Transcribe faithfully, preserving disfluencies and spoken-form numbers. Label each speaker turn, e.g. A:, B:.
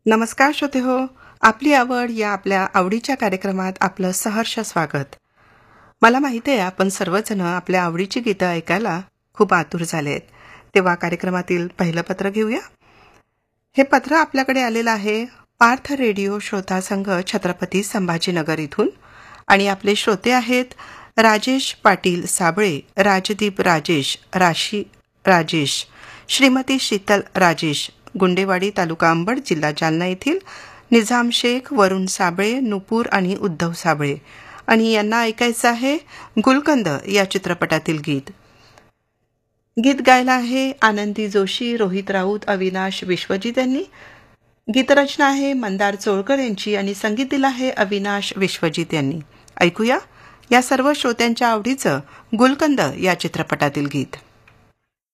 A: नमस्कार श्रोते हो, आपली आवड या आपल्या आवडीच्या कार्यक्रमात आपलं सहर्ष स्वागत. मला माहिती आहे आपण सर्वजण आपल्या आवडीची गीतं ऐकायला खूप आतुर झाले आहेत. तेव्हा कार्यक्रमातील पहिलं पत्र घेऊया. हे पत्र आपल्याकडे आलेलं आहे पार्थ रेडिओ श्रोता संघ छत्रपती संभाजीनगर इथून आणि आपले श्रोते आहेत राजेश पाटील साबळे, राजदीप राजेश, राशी राजेश, श्रीमती शीतल राजेश, गुंडेवाडी तालुका अंबड जिल्हा जालना येथील निझाम शेख, वरुण साबळे, नुपूर आणि उद्धव साबळे आणि यांना ऐकायचं आहे गुलकंद या चित्रपटातील गीत. गीत गायला आहे आनंदी जोशी, रोहित राऊत, अविनाश विश्वजित यांनी. गीतरचना आहे मंदार चोळकर यांची आणि संगीत दिलं आहे अविनाश विश्वजित यांनी. ऐकूया या सर्व श्रोत्यांच्या आवडीचं गुलकंद या चित्रपटातील गीत.